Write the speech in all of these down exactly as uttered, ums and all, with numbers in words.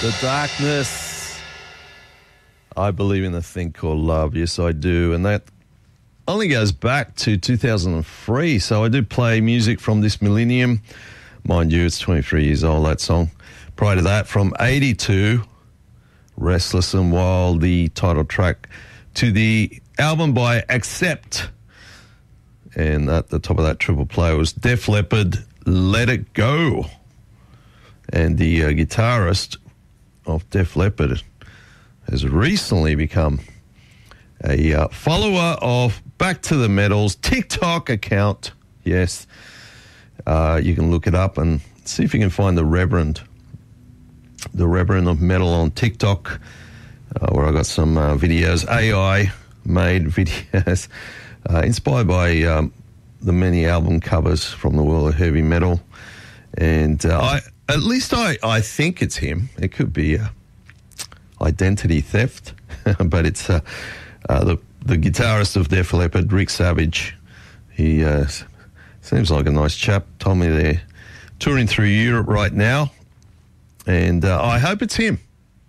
The Darkness. I believe in a thing called love. Yes, I do. And that only goes back to two thousand three. So I do play music from this millennium. Mind you, it's twenty-three years old, that song. Prior to that, from eighty-two, Restless and Wild, the title track to the album by Accept. And at the top of that triple play was Def Leppard, Let It Go. And the uh, guitarist of Def Leppard has recently become a uh, follower of Back to the Metal's TikTok account. Yes, uh, you can look it up and see if you can find the Reverend, the Reverend of Metal on TikTok, uh, where I got some uh, videos, A I-made videos, uh, inspired by um, the many album covers from the world of heavy metal. And uh, I, at least I, I think it's him. It could be uh, identity theft, but it's uh, uh, the, the guitarist of Def Leppard, Rick Savage. He uh, seems like a nice chap. Told me they're touring through Europe right now, and uh, I hope it's him.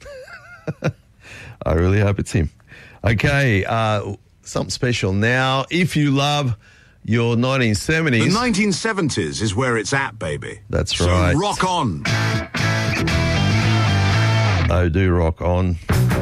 I really hope it's him. Okay, uh, something special now. If you love your nineteen seventies. The nineteen seventies is where it's at, baby. That's so right. rock on. Oh, do rock on.